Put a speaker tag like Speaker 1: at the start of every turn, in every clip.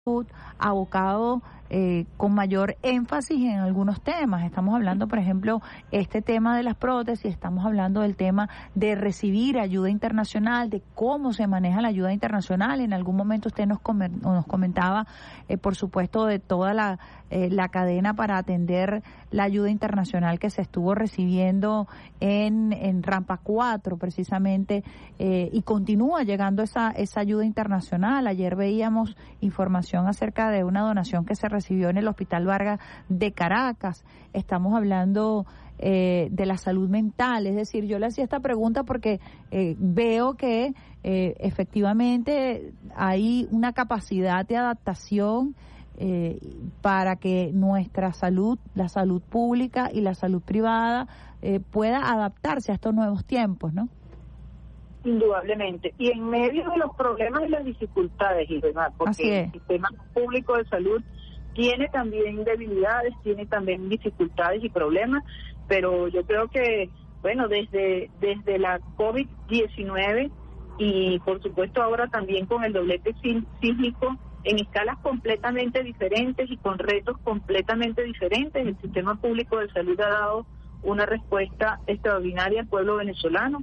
Speaker 1: abocado con mayor énfasis en algunos temas. Estamos hablando, por ejemplo, este tema de las prótesis, estamos hablando del tema de recibir ayuda internacional, de cómo se maneja la ayuda internacional. En algún momento usted nos comentaba, por supuesto, de toda la cadena para atender la ayuda internacional que se estuvo recibiendo en Rampa 4, precisamente, y continúa llegando esa ayuda internacional. Ayer veíamos información acerca de una donación que se recibió en el Hospital Vargas de Caracas. Estamos hablando de la salud mental. Es decir, yo le hacía esta pregunta porque veo que efectivamente hay una capacidad de adaptación para que nuestra salud, la salud pública y la salud privada pueda adaptarse a estos nuevos tiempos, ¿no?
Speaker 2: Indudablemente. Y en medio de los problemas y las dificultades, y demás, porque el sistema público de salud tiene también debilidades, tiene también dificultades y problemas, pero yo creo que, bueno, desde la COVID-19 y por supuesto ahora también con el doblete sísmico, en escalas completamente diferentes y con retos completamente diferentes, el sistema público de salud ha dado una respuesta extraordinaria al pueblo venezolano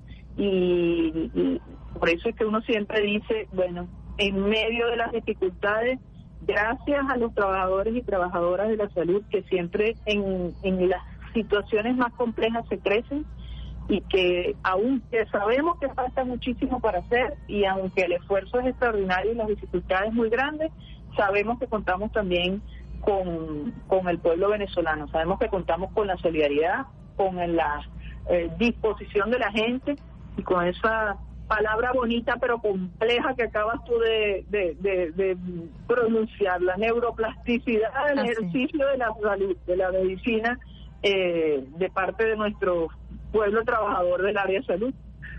Speaker 2: y por eso es que uno siempre dice, bueno, en medio de las dificultades, gracias a los trabajadores y trabajadoras de la salud que siempre en las situaciones más complejas se crecen y que aunque sabemos que falta muchísimo para hacer y aunque el esfuerzo es extraordinario y las dificultades muy grandes, sabemos que contamos también con el pueblo venezolano, sabemos que contamos con la solidaridad, con la disposición de la gente y con esa palabra bonita pero compleja que acabas tú de pronunciar, la neuroplasticidad del ejercicio de la salud, de la medicina, de parte de nuestro pueblo trabajador del área de salud.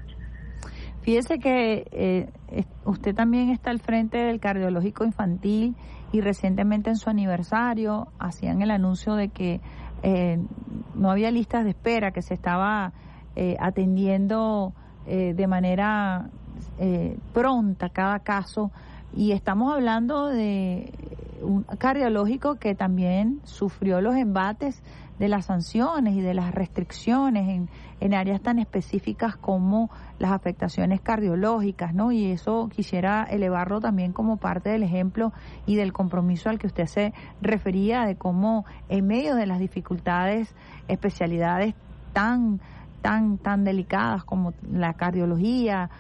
Speaker 1: Fíjese que usted también está al frente del cardiológico infantil y recientemente en su aniversario hacían el anuncio de que no había listas de espera, que se estaba atendiendo de manera pronta cada caso, y estamos hablando de un cardiológico que también sufrió los embates de las sanciones y de las restricciones en áreas tan específicas como las afectaciones cardiológicas, ¿no? Y eso quisiera elevarlo también como parte del ejemplo y del compromiso al que usted se refería, de cómo en medio de las dificultades, especialidades tan delicadas como la cardiología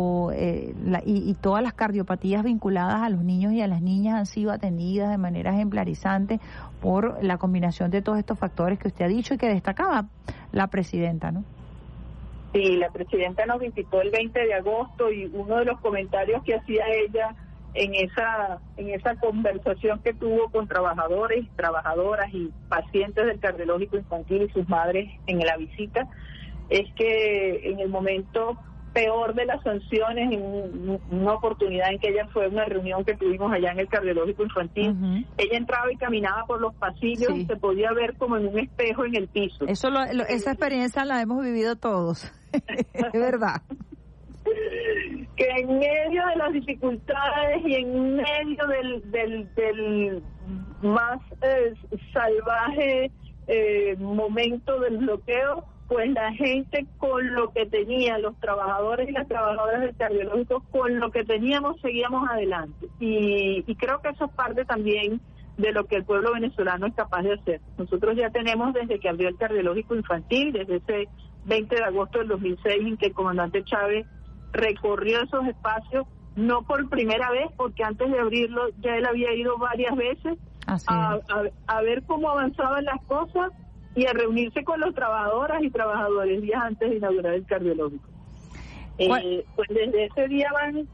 Speaker 1: y todas las cardiopatías vinculadas a los niños y a las niñas han sido atendidas de manera ejemplarizante por la combinación de todos estos factores que usted ha dicho y que destacaba la presidenta, ¿no?
Speaker 2: Sí, la presidenta nos visitó el 20 de agosto y uno de los comentarios que hacía ella en esa conversación que tuvo con trabajadores, trabajadoras y pacientes del cardiológico infantil y sus madres en la visita, es que en el momento peor de las sanciones, en una oportunidad en que ella fue a una reunión que tuvimos allá en el cardiológico infantil, ella entraba y caminaba por los pasillos y se podía ver como en un espejo en el piso.
Speaker 1: Esa experiencia la hemos vivido todos, es verdad.
Speaker 2: Que en medio de las dificultades y en medio del más salvaje momento del bloqueo, pues la gente con lo que tenía, los trabajadores y las trabajadoras del cardiológico, con lo que teníamos seguíamos adelante. Y creo que eso es parte también de lo que el pueblo venezolano es capaz de hacer. Nosotros ya tenemos desde que abrió el cardiológico infantil, desde ese 20 de agosto del 2006 en que el comandante Chávez recorrió esos espacios, no por primera vez, porque antes de abrirlo ya él había ido varias veces a ver cómo avanzaban las cosas y a reunirse con los trabajadoras y trabajadores días antes de inaugurar el cardiológico. Pues desde ese día van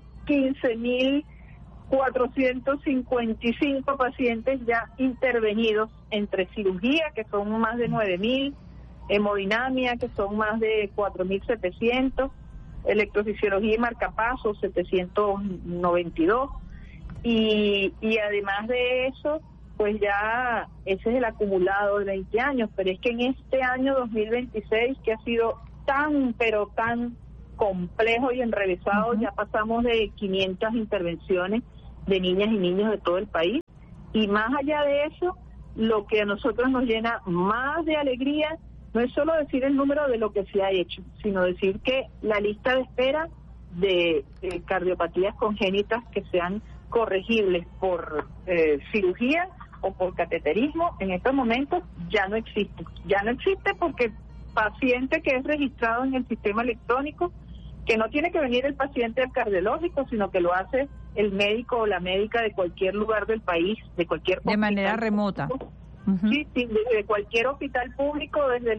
Speaker 2: 15.455 pacientes ya intervenidos entre cirugía, que son más de 9.000, hemodinamia, que son más de 4.700, electrofisiología y marcapasos, 792, y además de eso, pues ya ese es el acumulado de 20 años, pero es que en este año 2026, que ha sido tan complejo y enrevesado, ya pasamos de 500 intervenciones de niñas y niños de todo el país. Y más allá de eso, lo que a nosotros nos llena más de alegría no es solo decir el número de lo que se ha hecho, sino decir que la lista de espera de cardiopatías congénitas que sean corregibles por cirugía o por cateterismo en estos momentos ya no existe. Ya no existe porque paciente que es registrado en el sistema electrónico, que no tiene que venir el paciente al cardiológico, sino que lo hace el médico o la médica de cualquier lugar del país, de cualquier
Speaker 1: de manera remota.
Speaker 2: Sí, de cualquier hospital público. Desde el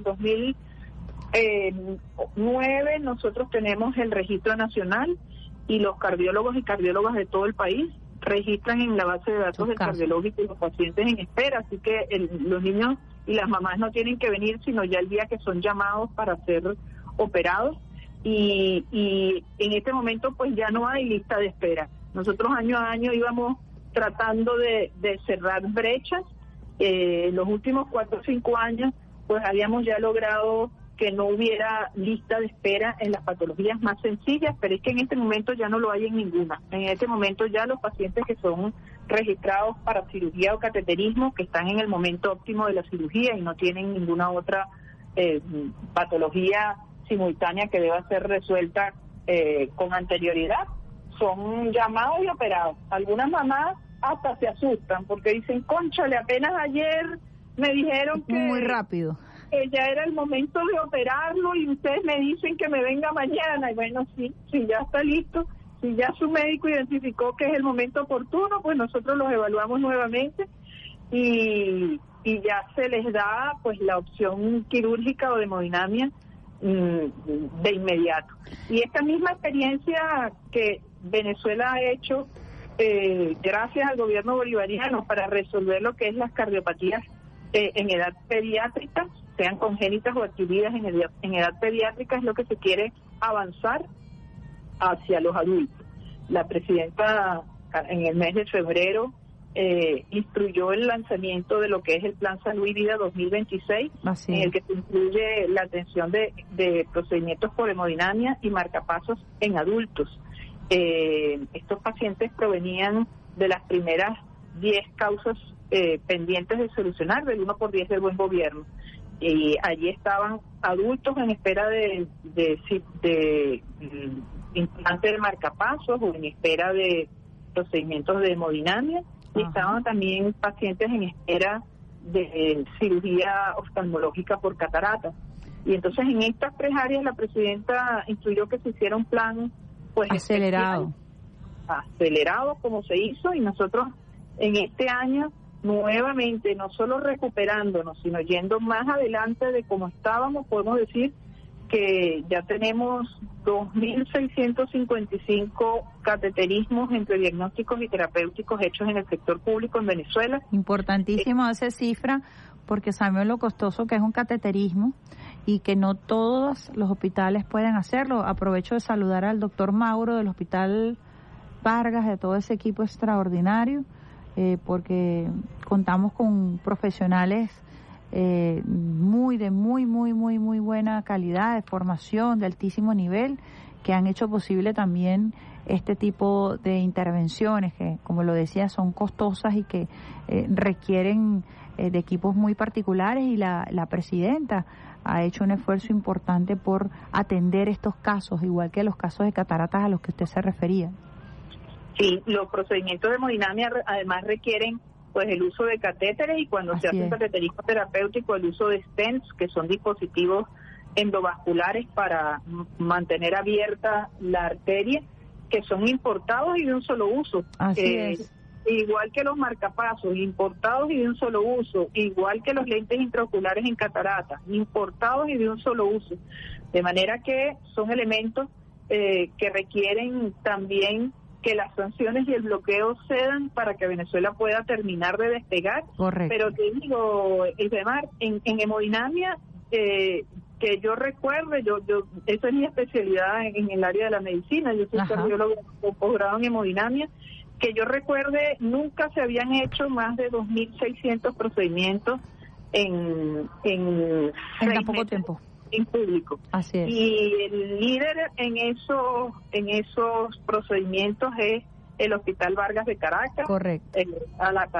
Speaker 2: 2009 nosotros tenemos el registro nacional y los cardiólogos y cardiólogas de todo el país registran en la base de datos del cardiológico y los pacientes en espera, así que los niños y las mamás no tienen que venir sino ya el día que son llamados para ser operados. Y en este momento pues ya no hay lista de espera. Nosotros año a año íbamos tratando de cerrar brechas. Los últimos 4 o 5 años pues habíamos ya logrado que no hubiera lista de espera en las patologías más sencillas, pero es que en este momento ya no lo hay en ninguna. En este momento ya los pacientes que son registrados para cirugía o cateterismo, que están en el momento óptimo de la cirugía y no tienen ninguna otra patología simultánea que deba ser resuelta con anterioridad, son llamados y operados. Algunas mamás hasta se asustan porque dicen, cónchale, apenas ayer me dijeron que
Speaker 1: muy rápido,
Speaker 2: que ya era el momento de operarlo y ustedes me dicen que me venga mañana. Y bueno, sí, si ya está listo, si ya su médico identificó que es el momento oportuno, pues nosotros los evaluamos nuevamente y ya se les da pues la opción quirúrgica o de hemodinamia de inmediato. Y esta misma experiencia que Venezuela ha hecho gracias al gobierno bolivariano para resolver lo que es las cardiopatías en edad pediátrica, sean congénitas o adquiridas en edad pediátrica, es lo que se quiere avanzar hacia los adultos. La presidenta en el mes de febrero instruyó el lanzamiento de lo que es el Plan Salud y Vida 2026, en el que se incluye la atención de procedimientos por hemodinamia y marcapasos en adultos. Estos pacientes provenían de las primeras 10 causas pendientes de solucionar, del 1 por 10 del buen gobierno. Y allí estaban adultos en espera de implante de marcapasos o en espera de procedimientos de hemodinamia. Y estaban también pacientes en espera de cirugía oftalmológica por catarata. Y entonces en estas 3 áreas la presidenta instruyó que se hiciera un plan pues acelerado como se hizo, y nosotros en este año nuevamente no solo recuperándonos sino yendo más adelante de como estábamos, podemos decir que ya tenemos 2.655 cateterismos entre diagnósticos y terapéuticos hechos en el sector público en Venezuela.
Speaker 1: Importantísimo esa cifra, porque sabemos lo costoso que es un cateterismo y que no todos los hospitales pueden hacerlo. Aprovecho de saludar al doctor Mauro del Hospital Vargas, de todo ese equipo extraordinario, porque contamos con profesionales muy buena calidad, de formación, de altísimo nivel, que han hecho posible también este tipo de intervenciones que, como lo decía, son costosas y que requieren de equipos muy particulares, y la presidenta ha hecho un esfuerzo importante por atender estos casos, igual que los casos de cataratas a los que usted se refería.
Speaker 2: Sí, los procedimientos de hemodinamia además requieren pues el uso de catéteres, y cuando se hace un cateterismo terapéutico, el uso de stents, que son dispositivos endovasculares para mantener abierta la arteria, que son importados y de un solo uso.
Speaker 1: Así es.
Speaker 2: Igual que los marcapasos, importados y de un solo uso, igual que los lentes intraoculares en catarata, importados y de un solo uso. De manera que son elementos que requieren también que las sanciones y el bloqueo cedan para que Venezuela pueda terminar de despegar.
Speaker 1: Correcto.
Speaker 2: Pero te digo, Isdemar, en hemodinamia, que yo recuerde, yo esa es mi especialidad en el área de la medicina, yo soy cardiólogo con posgrado en hemodinamia, que yo recuerde, nunca se habían hecho más de 2.600 procedimientos en
Speaker 1: tan poco tiempo
Speaker 2: en público.
Speaker 1: Así es.
Speaker 2: Y el líder en esos procedimientos es el Hospital Vargas de Caracas,
Speaker 1: correcto,
Speaker 2: a la